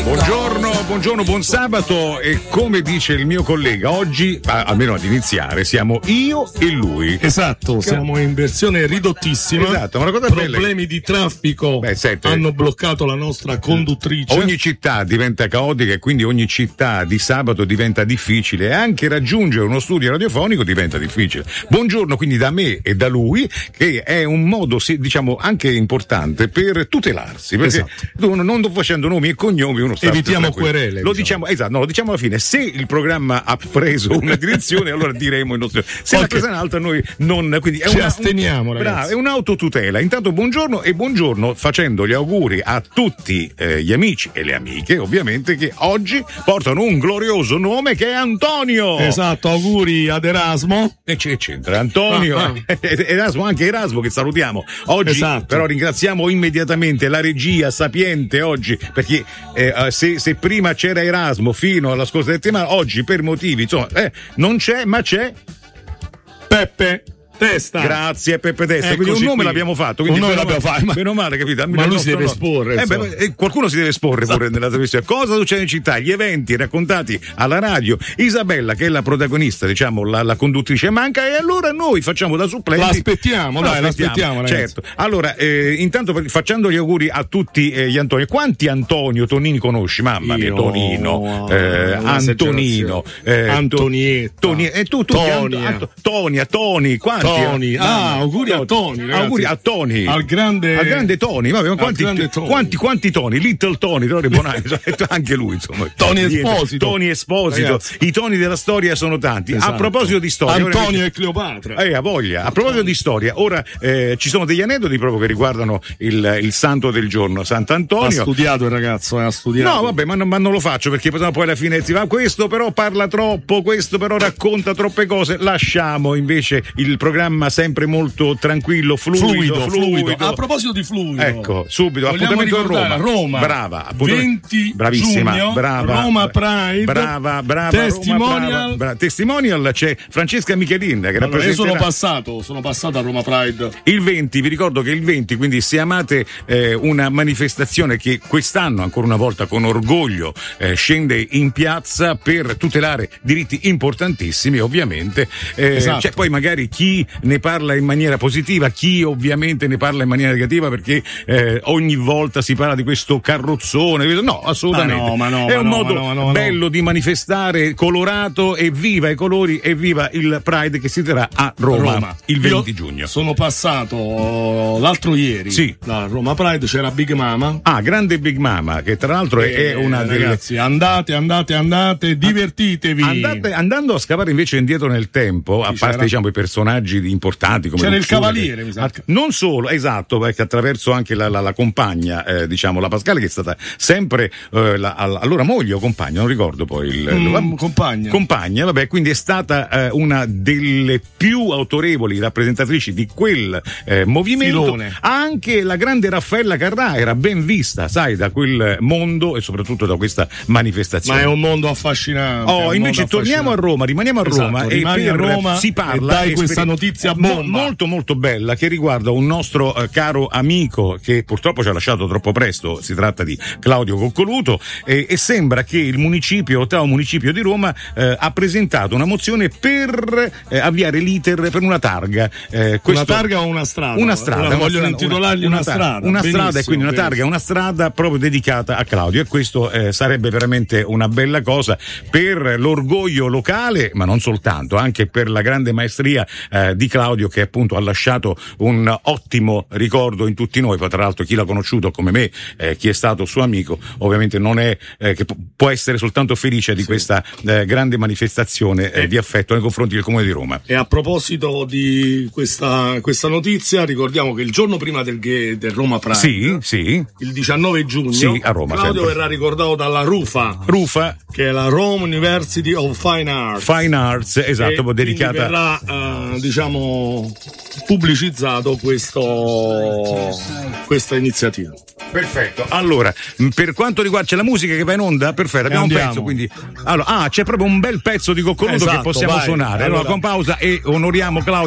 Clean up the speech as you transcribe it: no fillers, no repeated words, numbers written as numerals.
Buongiorno, buon sabato. E come dice il mio collega, oggi, almeno ad iniziare, siamo io e lui. Esatto, siamo in versione ridottissima. Esatto, ma la cosa problemi di traffico hanno bloccato la nostra conduttrice. Ogni città diventa caotica e quindi ogni città di sabato diventa difficile e anche raggiungere uno studio radiofonico diventa difficile. Buongiorno quindi da me e da lui, che è un modo, diciamo, anche importante per tutelarsi, perché non facendo nomi e cognomi uno sta evitiamo querele. Lo diciamo alla fine. Se il programma ha preso una direzione, allora diremo il nostro. Se l'ha presa un'altra, noi non. Quindi ci asteniamo, ragazzi. Bravo, è un'autotutela. Intanto buongiorno facendo gli auguri a tutti gli amici e le amiche, ovviamente, che oggi portano un glorioso nome che è Antonio. Esatto, auguri ad Erasmo. E c'entra Antonio, Erasmo, anche Erasmo che salutiamo. Oggi però ringraziamo immediatamente la regia sapiente oggi, perché se prima c'era Erasmo fino alla scorsa settimana, oggi per motivi non c'è, ma c'è Peppe Testa. Grazie Peppe Testa. Quindi un nome l'abbiamo fatto. Un nome l'abbiamo fatto. Meno male, capito? Ma lui si deve esporre. Qualcuno si deve esporre pure nella trasmissione. Cosa succede in città? Gli eventi raccontati alla radio. Isabella, che è la protagonista, diciamo, la conduttrice, manca, e allora noi facciamo da supplenti. L'aspettiamo. Certo. Allora, intanto facendo gli auguri a tutti gli Antonio. Quanti Antonio Tonini conosci? Mamma mia, Tonino, Antonino, Antonietta, Toni, quanti? Tony, auguri a Tony, ragazzi. Auguri a Tony, al grande Tony. Vabbè, quanti Tony? Little Tony, anche lui, insomma. Tony Esposito. Ragazzi. I Tony della storia sono tanti. Esatto. A proposito di storia, Antonio e Cleopatra. A voglia. A proposito di storia, ora ci sono degli aneddoti proprio che riguardano il santo del giorno, Sant'Antonio. Ha studiato il ragazzo, ha studiato. No, vabbè, ma non lo faccio perché poi alla fine si va. Questo però parla troppo, questo però racconta troppe cose. Lasciamo invece il programma sempre molto tranquillo, fluido. A proposito di fluido, ecco, subito vogliamo appuntamento a Roma. Brava, 20 bravissima, giugno, brava. Roma Pride. Brava. Testimonial. Brava. Testimonial c'è Francesca Michelin che rappresenterà. Io sono passato a Roma Pride. Il 20, vi ricordo che il 20, quindi se amate una manifestazione che quest'anno ancora una volta con orgoglio scende in piazza per tutelare diritti importantissimi, ovviamente. C'è poi magari chi ne parla in maniera positiva, chi ovviamente ne parla in maniera negativa, perché ogni volta si parla di questo carrozzone. No, assolutamente. È un modo bello di manifestare, colorato, e viva i colori e viva il Pride che si terrà a Roma il 20 giugno. Sono passato l'altro ieri da Roma Pride, c'era Big Mama. Grande Big Mama, che tra l'altro è una delle... Ragazzi, andate, divertitevi. Andando a scavare invece indietro nel tempo, a parte diciamo i personaggi importanti come c'era il Cavaliere, mi sa. Non solo, esatto, perché attraverso anche la compagna, diciamo la Pascale, che è stata sempre allora moglie o compagna, non ricordo poi compagna, vabbè, quindi è stata una delle più autorevoli rappresentatrici di quel movimento. Filone. Anche la grande Raffaella Carrà era ben vista, sai, da quel mondo e soprattutto da questa manifestazione. Ma è un mondo affascinante. Invece rimaniamo a Roma e a Roma si parla, dai questa notizia bomba molto molto bella che riguarda un nostro caro amico che purtroppo ci ha lasciato troppo presto. Si tratta di Claudio Coccoluto e sembra che il ottavo municipio di Roma ha presentato una mozione per avviare l'iter per una targa. Una targa o una strada? Una strada. Vogliono intitolargli una strada. Una strada, e quindi una targa, una strada proprio dedicata a Claudio, e questo sarebbe veramente una bella cosa per l'orgoglio locale, ma non soltanto, anche per la grande maestria di Claudio, che appunto ha lasciato un ottimo ricordo in tutti noi. Poi tra l'altro chi l'ha conosciuto come me, chi è stato suo amico, ovviamente non è che può essere soltanto felice di questa grande manifestazione di affetto nei confronti del Comune di Roma. E a proposito di questa notizia, ricordiamo che il giorno prima del Roma Pride, il 19 giugno, a Roma, Claudio verrà ricordato dalla RUFA, che è la Rome University of Fine Arts, esatto, dedicata. Verrà pubblicizzato questa iniziativa. Perfetto. Allora, per quanto riguarda, c'è la musica che va in onda? Perfetto, abbiamo un pezzo, quindi c'è proprio un bel pezzo di Coccoluto che possiamo suonare. Allora, con pausa, e onoriamo Claudio.